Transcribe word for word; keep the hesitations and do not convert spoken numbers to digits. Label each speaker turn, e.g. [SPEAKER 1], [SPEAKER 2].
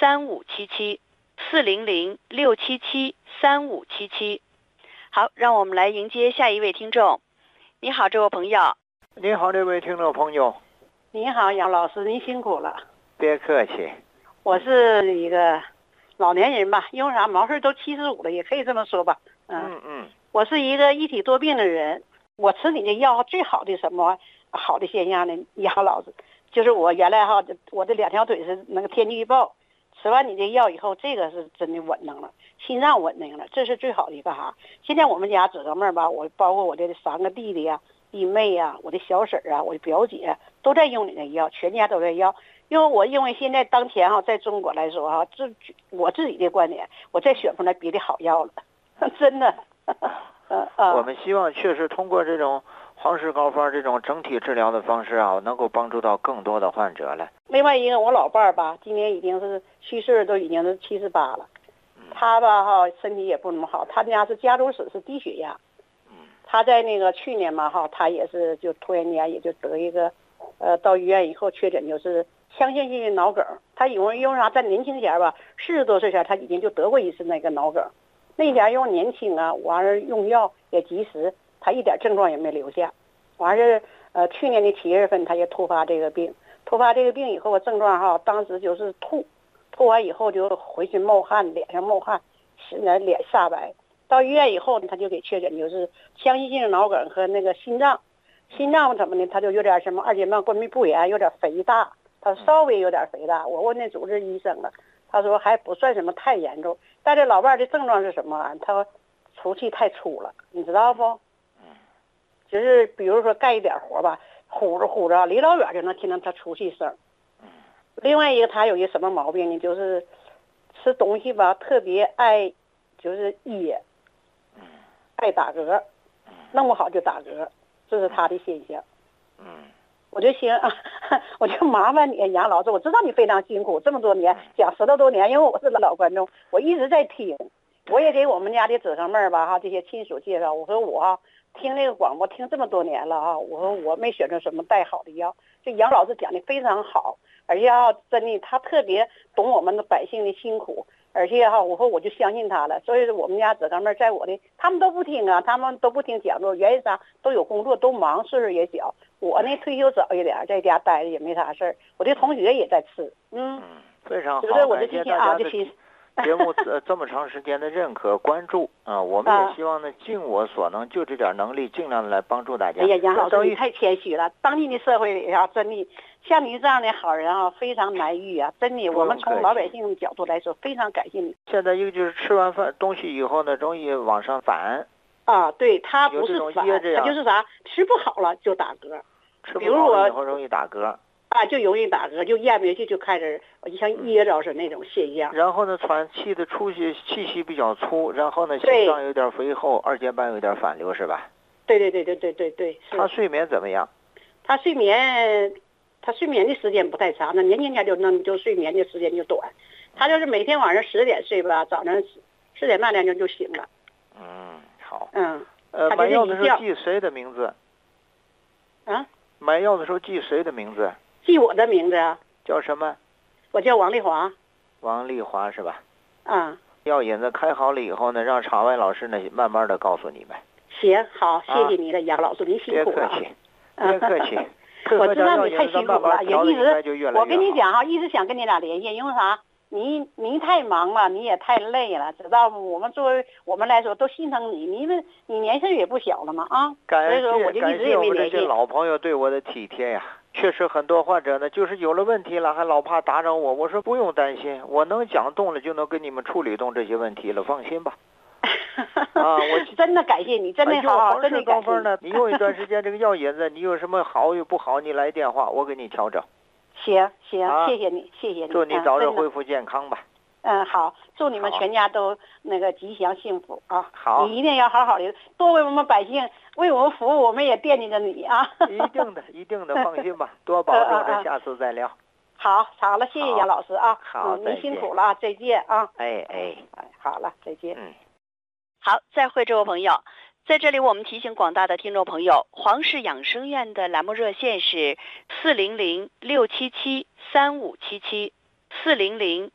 [SPEAKER 1] 三五七七，四零零六七七三五七七。好，让我们来迎接下一位听众。你好，这位朋友。
[SPEAKER 2] 你好，这位听众朋友。
[SPEAKER 3] 你好，杨老师，您辛苦了。
[SPEAKER 2] 别客气。
[SPEAKER 3] 我是一个老年人吧，因为啥毛事都七十五了，也可以这么说吧。嗯
[SPEAKER 2] 嗯嗯。
[SPEAKER 3] 我是一个一体多病的人，我吃你的药最好的什么好的现象呢？杨老师，就是我原来哈，我的两条腿是那个天气预报，吃完你这药以后，这个是真的稳当了，心脏稳定了，这是最好的一个哈。现在我们家姊妹吧，我包括我的三个弟弟呀、弟妹呀、我的小婶啊、我的表姐都在用你的药，全家都在要。因为我因为现在当前哈，在中国来说哈，自我自己的观点，我再选不出来别的好药了，真的。呃呃，
[SPEAKER 2] 我们希望确实通过这种黄石膏方这种整体治疗的方式啊，能够帮助到更多的患者了。
[SPEAKER 3] 另外一个我老伴儿吧，今年已经是去世，都已经是七十八了。他吧哈身体也不怎么好，他家是家族史是低血压。他在那个去年嘛哈，他也是就突然间也就得一个，呃，到医院以后确诊就是腔腺性脑梗。他因为因为啥，在年轻前吧，四十多岁前他已经就得过一次那个脑梗。那前因为年轻啊，完了用药也及时，他一点症状也没留下。完了呃，去年的七月份他也突发这个病，突发这个病以后症状哈，当时就是吐，吐完以后就浑身冒汗，脸上冒汗，现在脸煞白。到医院以后他就给确诊就是腔隙性脑梗和那个心脏，心脏怎么的，他就有点什么二尖瓣关闭不严，有点肥大，他稍微有点肥大。我问那主治医生了，他说还不算什么太严重，但这老伴的症状是什么？他出气太粗了，你知道不？就是比如说干一点活吧，呼着呼着离老远就能听到他出气声。另外一个他有一个什么毛病呢？就是吃东西吧特别爱就是噎，爱打嗝，弄不好就打嗝，这是他的现象。
[SPEAKER 2] 嗯，
[SPEAKER 3] 我就行，我就麻烦你杨老师，我知道你非常辛苦，这么多年讲十多多年，因为我是老观众，我一直在听，我也给我们家的姊妹儿吧哈，这些亲属介绍，我说我哈听那个广播听这么多年了哈，我说我没选择什么带好的药，这杨老师讲的非常好，而且哈真的他特别懂我们的百姓的辛苦。而且哈，我说我就相信他了，所以我们家姊妹在我的，他们都不听啊，他们都不听讲座，原因啥？都有工作，都忙，岁数也小。我呢退休早一点，在家待着也没啥事儿。我的同学也在吃，嗯，
[SPEAKER 2] 非常好，
[SPEAKER 3] 就是我的
[SPEAKER 2] 感谢
[SPEAKER 3] 心啊，这心。
[SPEAKER 2] 节目这这么长时间的认可关注啊，我们也希望呢，尽我所能，就这点能力，尽量的来帮助大家。
[SPEAKER 3] 哎呀，杨老师你太谦虚了，当今的社会里啊，真的像你这样的好人啊，非常难遇啊，真的，我们从老百姓的角度来说，非常感谢你。
[SPEAKER 2] 现在一个就是吃完饭东西以后呢，容易往上反。
[SPEAKER 3] 啊，对，他不是反，他就是啥，吃不好了就打嗝，
[SPEAKER 2] 吃不好了以后容易打嗝。
[SPEAKER 3] 啊，就容易打嗝，就咽不下去，就开始像噎着是那种现象。
[SPEAKER 2] 然后呢，喘气的出息气息比较粗，然后呢，心脏有点肥厚，二尖瓣有点反流，是吧？
[SPEAKER 3] 对对对对对对对。
[SPEAKER 2] 他睡眠怎么样？
[SPEAKER 3] 他睡眠，他睡眠的时间不太长，那年轻前就能就睡眠的时间就短。他就是每天晚上十点睡吧，早上四点半两钟就醒了。
[SPEAKER 2] 嗯，好。
[SPEAKER 3] 嗯。
[SPEAKER 2] 呃，买药的时候记谁的名字？
[SPEAKER 3] 啊？
[SPEAKER 2] 买药的时候记谁的名字？
[SPEAKER 3] 记我的名字啊。
[SPEAKER 2] 叫什么？
[SPEAKER 3] 我叫王丽华。
[SPEAKER 2] 王丽华是吧？
[SPEAKER 3] 啊。
[SPEAKER 2] 药引子开好了以后呢，让场外老师呢慢慢的告诉你们。
[SPEAKER 3] 行，好，谢谢你了，杨老师，您辛苦了。
[SPEAKER 2] 别客气，别客气。
[SPEAKER 3] 我知道你太辛苦了，也一直，我跟你讲哈，一直想跟你俩联系，因为啥？您您太忙了，你也太累了，知道不？我们作为我们来说都心疼你，你们你年岁也不小了嘛啊。
[SPEAKER 2] 感谢
[SPEAKER 3] 所以说我就一直也没联系。
[SPEAKER 2] 感谢我们这些老朋友对我的体贴呀。确实很多患者呢，就是有了问题了，还老怕打扰我。我说不用担心，我能讲动了就能给你们处理动这些问题了，放心吧。啊，我
[SPEAKER 3] 真的感谢你，真的好好，真的感谢
[SPEAKER 2] 呢。你用一段时间这个药引子，你有什么好与不好，你来电话，我给你调整。
[SPEAKER 3] 行行、啊，谢谢你，谢谢你。
[SPEAKER 2] 祝你早日恢复健康吧。
[SPEAKER 3] 嗯，好，祝你们全家都那个吉祥幸福啊！
[SPEAKER 2] 好，
[SPEAKER 3] 你一定要好好的，多为我们百姓，为我们服务，我们也惦记着你啊！
[SPEAKER 2] 一定的，一定的，放心吧，多保重着，下次再聊。
[SPEAKER 3] 好，好了，谢谢杨老师啊！
[SPEAKER 2] 好，
[SPEAKER 3] 嗯、您辛苦了啊，再见啊！
[SPEAKER 2] 哎哎
[SPEAKER 3] 哎，好了，再见。
[SPEAKER 2] 嗯，
[SPEAKER 1] 好，再会，这位朋友。在这里，我们提醒广大的听众朋友，黄氏养生院的栏目热线是四零零六七七三五七七，四零零